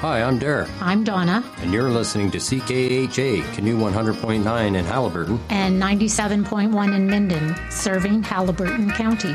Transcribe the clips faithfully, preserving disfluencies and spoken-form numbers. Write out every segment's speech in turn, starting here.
Hi, I'm Derek. I'm Donna. And you're listening to C K H A, Canoe one hundred point nine in Haliburton. And ninety-seven point one in Minden, serving Haliburton County.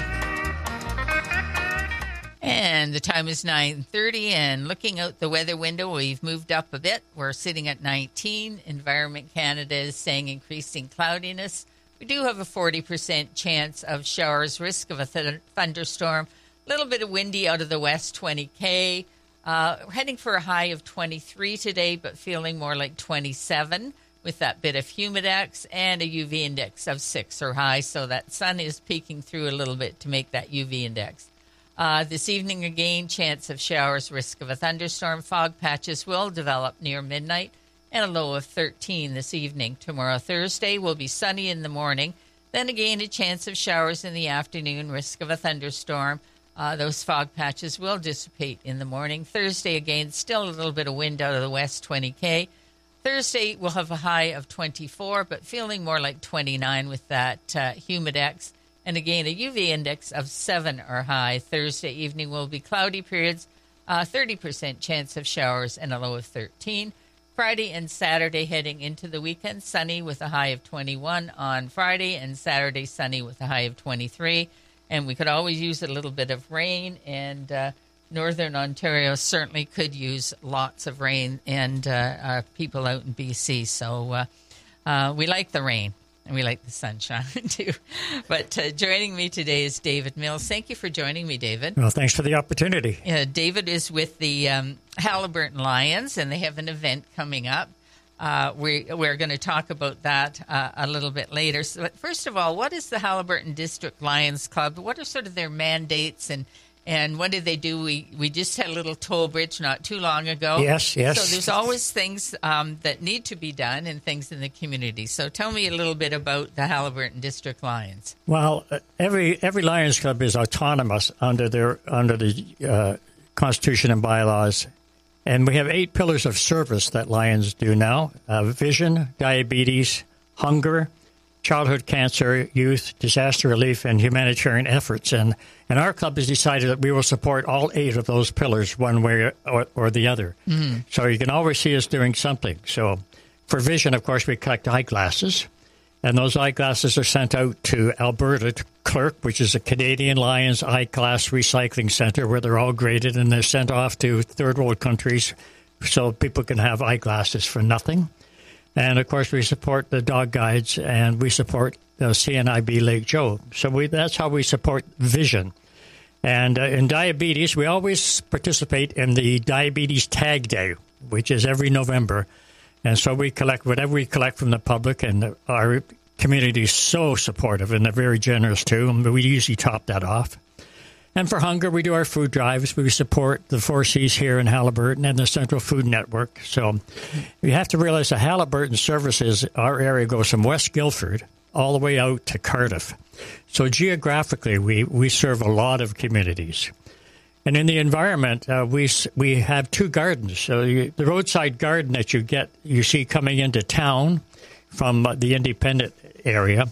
And the time is nine thirty, and looking out the weather window, we've moved up a bit. We're sitting at nineteen. Environment Canada is saying increasing cloudiness. We do have a forty percent chance of showers, risk of a th- thunderstorm. A little bit of windy out of the west, twenty K. Uh, we're heading for a high of twenty-three today, but feeling more like twenty-seven with that bit of humidex and a U V index of six or high. So that sun is peeking through a little bit to make that U V index. Uh, this evening, again, chance of showers, risk of a thunderstorm. Fog patches will develop near midnight, and a low of thirteen this evening. Tomorrow, Thursday, will be sunny in the morning. Then again, a chance of showers in the afternoon, risk of a thunderstorm. Uh, those fog patches will dissipate in the morning. Thursday, again, still a little bit of wind out of the west, twenty K. Thursday, we'll have a high of twenty-four, but feeling more like twenty-nine with that uh, humidex. And again, a U V index of seven or high. Thursday evening will be cloudy periods, uh, thirty percent chance of showers, and a low of thirteen. Friday and Saturday heading into the weekend, sunny with a high of twenty-one on Friday, and Saturday sunny with a high of twenty-three. And we could always use a little bit of rain, and uh, Northern Ontario certainly could use lots of rain, and uh, uh, people out in B C. So uh, uh, we like the rain. And we like the sunshine, too. But uh, joining me today is David Mills. Thank you for joining me, David. Well, thanks for the opportunity. Uh, David is with the um, Haliburton Lions, and they have an event coming up. Uh, we, we're going to talk about that uh, a little bit later. So, but first of all, what is the Haliburton District Lions Club? What are sort of their mandates, and And what did they do? We we just had a little toll bridge not too long ago. Yes, yes. So there's always things um, that need to be done and things in the community. So tell me a little bit about the Haliburton District Lions. Well, uh, every every Lions Club is autonomous under their under the uh, Constitution and bylaws, and we have eight pillars of service that Lions do now: uh, vision, diabetes, hunger, childhood cancer, youth, disaster relief, and humanitarian efforts. And, and our club has decided that we will support all eight of those pillars one way or, or the other. Mm-hmm. So you can always see us doing something. So for vision, of course, we collect eyeglasses. And those eyeglasses are sent out to Alberta, to Clerk, which is a Canadian Lions Eyeglass Recycling Center, where they're all graded, and they're sent off to third world countries so people can have eyeglasses for nothing. And, of course, we support the dog guides, and we support the C N I B Lake Joe. So we, that's how we support vision. And uh, in diabetes, we always participate in the Diabetes Tag Day, which is every November. And so we collect whatever we collect from the public, and our community is so supportive, and they're very generous, too. And we usually top that off. And for hunger, we do our food drives. We support the Four Cs here in Haliburton and the Central Food Network. So you have to realize the Haliburton services, our area goes from West Guildford all the way out to Cardiff. So geographically, we, we serve a lot of communities. And in the environment, uh, we we have two gardens. So you, the roadside garden that you get, you see coming into town from the Independent area,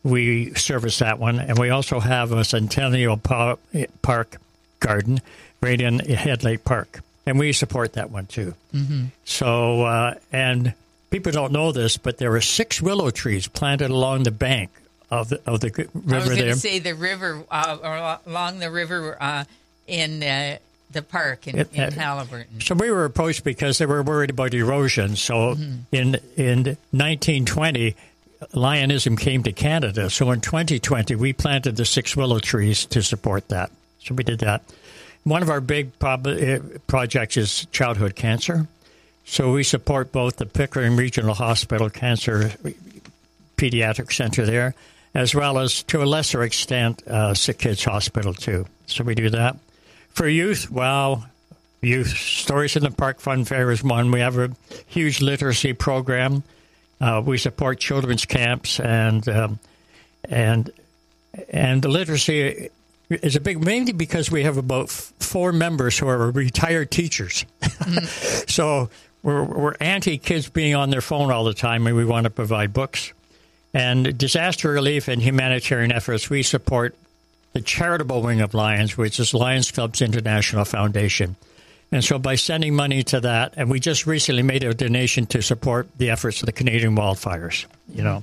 we service that one. And we also have a Centennial Park garden right in Head Lake Park. And we support that one, too. Mm-hmm. So, uh, and people don't know this, but there are six willow trees planted along the bank of the, of the river there. I was going to say the river, uh, or along the river uh, in uh, the park in, in Haliburton. So we were approached because they were worried about erosion. So mm-hmm. in in nineteen twenty, Lionism came to Canada. So in twenty twenty, we planted the six willow trees to support that. So we did that. One of our big prob- projects is childhood cancer. So we support both the Pickering Regional Hospital Cancer Pediatric Center there, as well as, to a lesser extent, uh, Sick Kids Hospital, too. So we do that. For youth, well, Youth Stories in the Park Fun Fair is one. We have a huge literacy program. Uh, we support children's camps, and um, and and the literacy is a big, mainly because we have about f- four members who are retired teachers. Mm-hmm. So we're we're anti kids being on their phone all the time, and we want to provide books. And disaster relief and humanitarian efforts, we support the charitable wing of Lions, which is Lions Clubs International Foundation. And so by sending money to that, and we just recently made a donation to support the efforts of the Canadian wildfires, you know.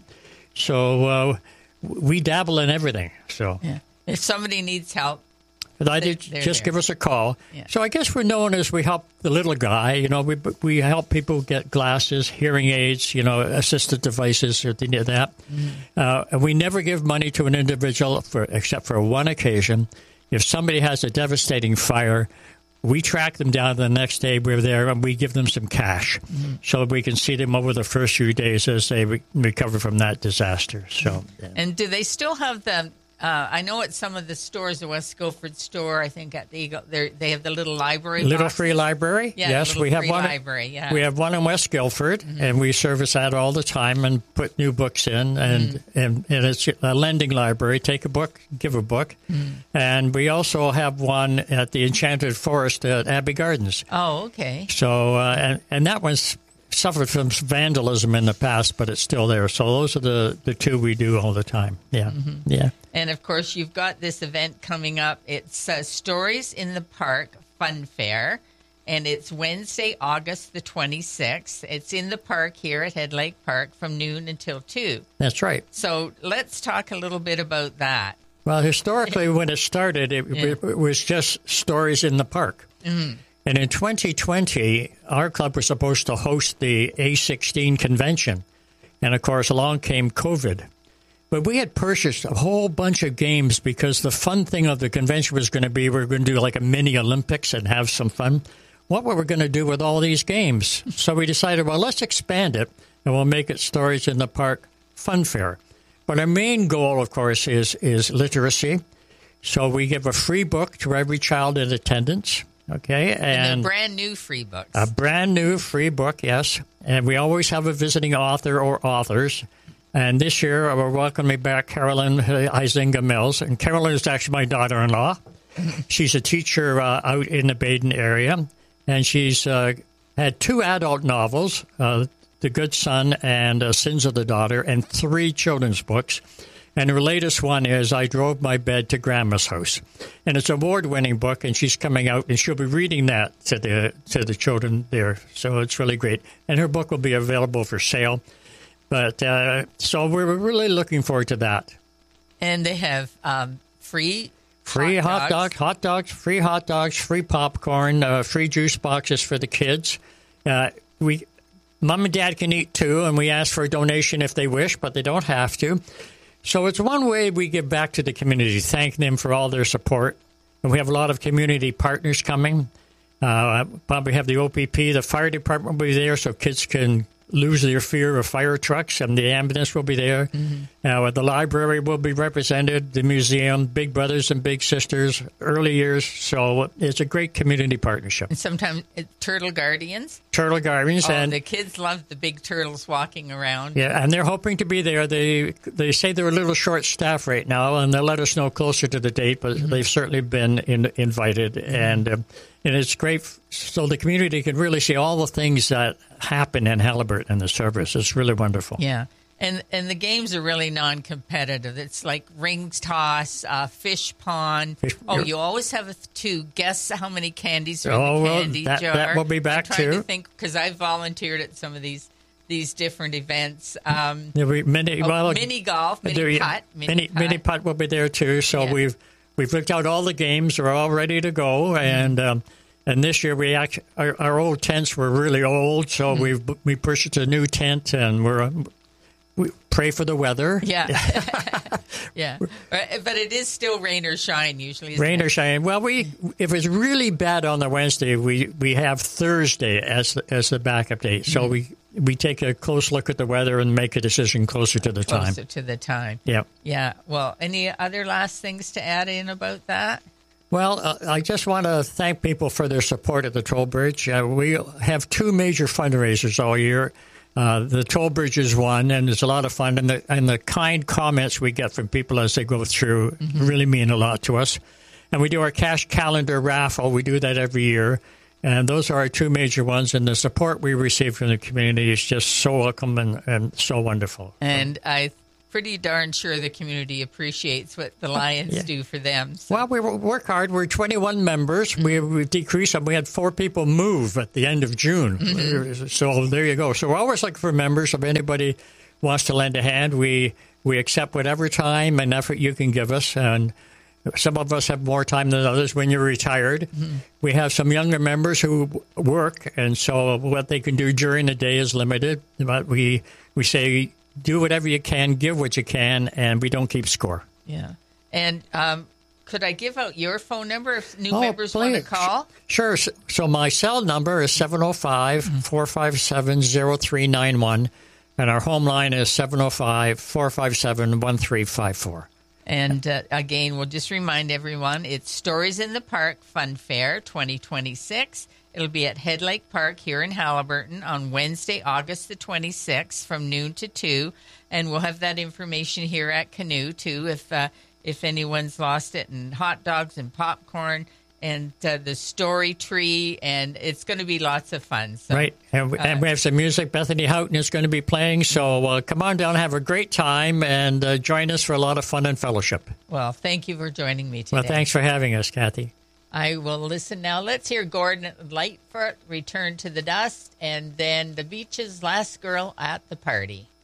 So uh, we dabble in everything. So yeah. If somebody needs help, But I did They're just there. give us a call. Yeah. So I guess we're known as we help the little guy. You know, we we help people get glasses, hearing aids, you know, assistive devices, or any of that. Mm. Uh, and we never give money to an individual for except for one occasion. If somebody has a devastating fire, we track them down the next day. We're there, and we give them some cash mm. so that we can see them over the first few days as they re- recover from that disaster. So, yeah. And do they still have the... Uh, I know at some of the stores, the West Schofield store, I think at the Eagle, they have the little library. Little boxes. free library. Yeah, yes, little we have free one. Library, yeah. We have one in West Guildford, mm-hmm. and we service that all the time and put new books in. And mm-hmm. and, and it's a lending library. Take a book, give a book. Mm-hmm. And we also have one at the Enchanted Forest at Abbey Gardens. Oh, okay. So uh, and and that one's suffered from vandalism in the past, but it's still there. So those are the, the two we do all the time. Yeah, mm-hmm. yeah. And, of course, you've got this event coming up. It's uh, Stories in the Park Fun Fair, and it's Wednesday, August the twenty-sixth. It's in the park here at Head Lake Park from noon until two. That's right. So let's talk a little bit about that. Well, historically, when it started, it, yeah. it was just stories in the park. Mm-hmm. And in twenty twenty, our club was supposed to host the A sixteen convention. And, of course, along came COVID. But we had purchased a whole bunch of games because the fun thing of the convention was going to be we were going to do like a mini Olympics and have some fun. What were we going to do with all these games? So we decided, well, let's expand it, and we'll make it Stories in the Park Fun Fair. But our main goal, of course, is, is literacy. So we give a free book to every child in attendance. Okay, and, and they're brand new free books. A brand new free book, yes. And we always have a visiting author or authors. And this year, we're welcoming back Carolyn Izinga Mills. And Carolyn is actually my daughter-in-law. She's a teacher uh, out in the Baden area. And she's uh, had two adult novels, uh, The Good Son and uh, Sins of the Daughter, and three children's books. And her latest one is I Drove My Bed to Grandma's House. And it's an award-winning book, and she's coming out, and she'll be reading that to the to the children there. So it's really great. And her book will be available for sale. But uh, so we're really looking forward to that. And they have um, free Free hot, hot dogs. hot dogs, free hot dogs, free popcorn, uh, free juice boxes for the kids. Uh, we, Mom and Dad can eat, too, and we ask for a donation if they wish, but they don't have to. So it's one way we give back to the community, thank them for all their support. And we have a lot of community partners coming. Uh, probably have the O P P, the fire department will be there so kids can lose their fear of fire trucks, and the ambulance will be there. Mm-hmm. Uh, the library will be represented, the museum, Big Brothers and Big Sisters, early years. So it's a great community partnership. And sometimes it's Turtle Guardians. Turtle Guardians. Oh, and the kids love the big turtles walking around. Yeah, and they're hoping to be there. They they say they're a little short-staffed right now, and they'll let us know closer to the date, but mm-hmm. they've certainly been in, invited. Mm-hmm. And um, and it's great so the community can really see all the things that happen in Haliburton in the service. It's really wonderful. Yeah. And and the games are really non-competitive. It's like rings toss, uh, fish pond. Fish, oh, you always have to guess how many candies are oh, in the well, candy that, jar. That will be back I'm trying too. to think because I volunteered at some of these these different events. Um, There'll be mini, oh, well, mini golf, mini there, putt, mini, mini putt. mini putt will be there too. So yeah. we've we've looked out all the games. They're all ready to go, mm-hmm. and. Um, And this year, we act, our, our old tents were really old, so mm-hmm. we've we purchased a new tent, and we're we pray for the weather. Yeah, yeah, but it is still rain or shine usually. Rain it? or shine. Well, we if it's really bad on the Wednesday, we, we have Thursday as the, as the backup date. So mm-hmm. we we take a close look at the weather and make a decision closer to the closer time. Closer to the time. Yeah, yeah. Well, any other last things to add in about that? Well, uh, I just want to thank people for their support at the Toll Bridge. Uh, we have two major fundraisers all year. Uh, the Toll Bridge is one, and it's a lot of fun. And the, and the kind comments we get from people as they go through mm-hmm. really mean a lot to us. And we do our cash calendar raffle. We do that every year. And those are our two major ones. And the support we receive from the community is just so welcome and, and so wonderful. And I pretty darn sure the community appreciates what the Lions Yeah. do for them. So. Well, we work hard. We're twenty-one members. We, we've decreased. We had four people move at the end of June. Mm-hmm. So there you go. So we're always looking for members. If anybody wants to lend a hand, we we accept whatever time and effort you can give us. And some of us have more time than others when you're retired. Mm-hmm. We have some younger members who work, and so what they can do during the day is limited. But we we say, do whatever you can, give what you can, and we don't keep score. Yeah. And um, could I give out your phone number if new Oh, members please. want to call? Sure. So my cell number is seven oh five, four five seven, oh three nine one, and our home line is seven oh five, four five seven, one three five four. And uh, again, we'll just remind everyone, it's Stories in the Park Fun Fair twenty twenty-six. It'll be at Head Lake Park here in Haliburton on Wednesday, August the twenty-sixth from noon to two. And we'll have that information here at Canoe, too, if uh, if anyone's lost it, and hot dogs and popcorn and uh, the story tree. And it's going to be lots of fun. So, right. And we, uh, and we have some music. Bethany Houghton is going to be playing. So uh, come on down, have a great time, and uh, join us for a lot of fun and fellowship. Well, thank you for joining me today. Well, thanks for having us, Kathy. I will listen now. Let's hear Gordon Lightfoot, Return to the Dust, and then The Beach's Last Girl at the Party.